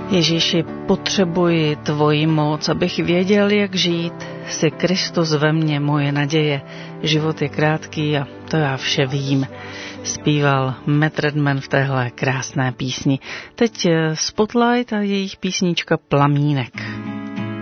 Ježíši, potřebuji tvoji moc, abych věděl, jak žít. Jsi Kristus ve mně, moje naděje. Život je krátký a to já vše vím. Zpíval Matt Redman v téhle krásné písni. Teď Spotlight a jejich písnička Plamínek.